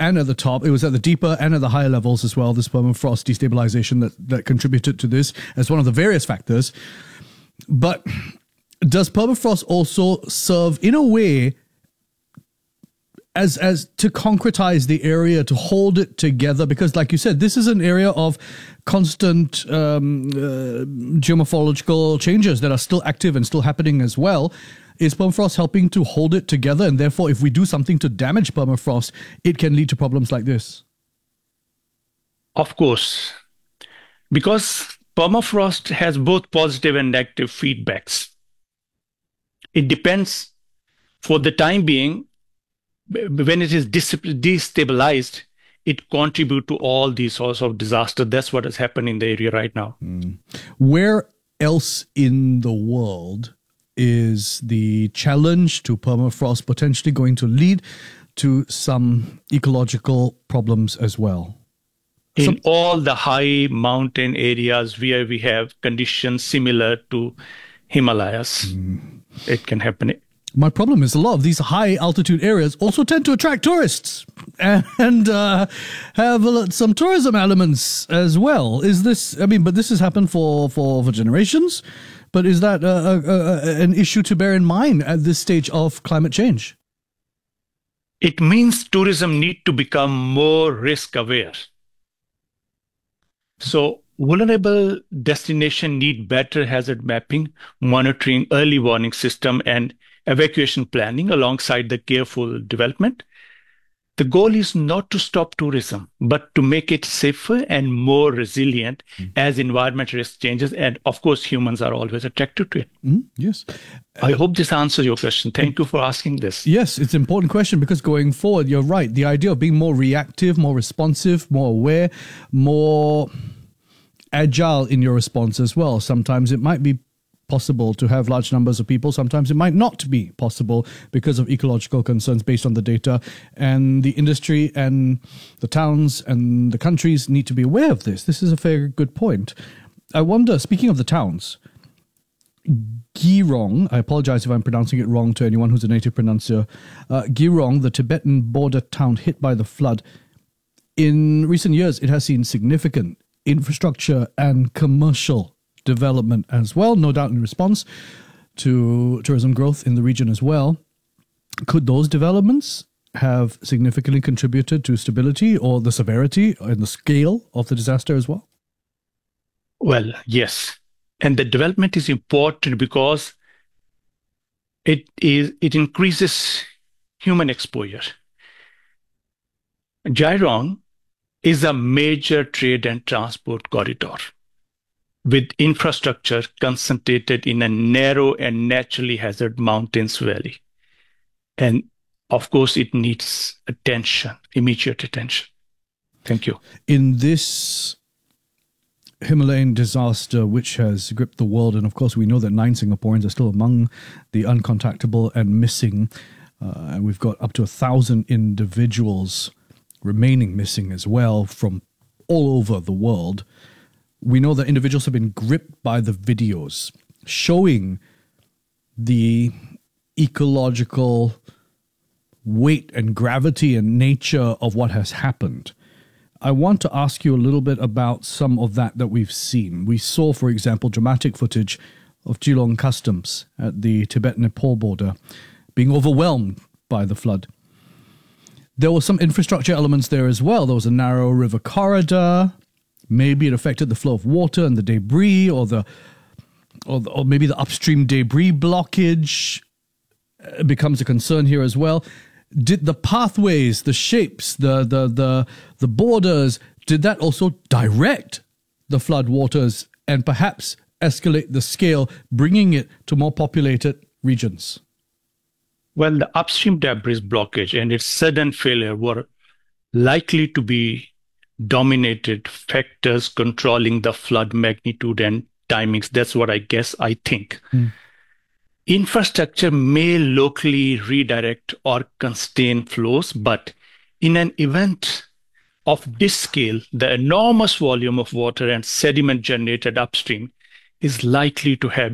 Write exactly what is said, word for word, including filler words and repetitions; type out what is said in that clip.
and at the top. It was at the deeper and at the higher levels as well, this permafrost destabilization that, that contributed to this as one of the various factors. But does permafrost also serve, in a way, as as to concretize the area, to hold it together? Because like you said, this is an area of constant um, uh, geomorphological changes that are still active and still happening as well. Is permafrost helping to hold it together? And therefore, if we do something to damage permafrost, it can lead to problems like this? Of course, because permafrost has both positive and negative feedbacks. It depends, for the time being, when it is destabilized, it contributes to all these sorts of disasters. That's what has happened in the area right now. Mm. Where else in the world is the challenge to permafrost potentially going to lead to some ecological problems as well? In some- all the high mountain areas where we have conditions similar to Himalayas, mm. it can happen. My problem is a lot of these high altitude areas also tend to attract tourists and uh, have some tourism elements as well. Is this, I mean, but this has happened for, for, for generations, but is that uh, uh, an issue to bear in mind at this stage of climate change? It means tourism need to become more risk aware. So vulnerable destination need better hazard mapping, monitoring, early warning system, and evacuation planning alongside the careful development. The goal is not to stop tourism, but to make it safer and more resilient mm. as environment risk changes. And of course, humans are always attracted to it. Mm, yes. I uh, hope this answers your question. Thank you for asking this. Yes, it's an important question because going forward, you're right. The idea of being more reactive, more responsive, more aware, more agile in your response as well. Sometimes it might be possible to have large numbers of people. Sometimes it might not be possible because of ecological concerns based on the data. And the industry and the towns and the countries need to be aware of this. This is a very good point. I wonder, speaking of the towns, Girong, I apologize if I'm pronouncing it wrong to anyone who's a native pronuncier, uh, Girong, the Tibetan border town hit by the flood, in recent years, it has seen significant infrastructure and commercial development as well, no doubt in response to tourism growth in the region as well. Could those developments have significantly contributed to stability or the severity and the scale of the disaster as well? Well, yes. And the development is important because it is it increases human exposure. Girong is a major trade and transport corridor with infrastructure concentrated in a narrow and naturally hazard mountains valley. And of course, it needs attention, immediate attention. Thank you. In this Himalayan disaster, which has gripped the world, and of course, we know that nine Singaporeans are still among the uncontactable and missing, uh, and we've got up to a thousand individuals remaining missing as well from all over the world. We know that individuals have been gripped by the videos showing the ecological weight and gravity and nature of what has happened. I want to ask you a little bit about some of that that we've seen. We saw, for example, dramatic footage of Geelong Customs at the Tibet-Nepal border being overwhelmed by the flood. There were some infrastructure elements there as well. There was a narrow river corridor. Maybe it affected the flow of water and the debris, or the, or, the, or maybe the upstream debris blockage becomes a concern here as well. Did the pathways, the shapes, the the the the borders, did that also direct the flood waters and perhaps escalate the scale, bringing it to more populated regions? Well, the upstream debris blockage and its sudden failure were likely to be dominated factors controlling the flood magnitude and timings. That's what I guess, I think. Mm. Infrastructure may locally redirect or constrain flows, but in an event of this scale, the enormous volume of water and sediment generated upstream is likely to have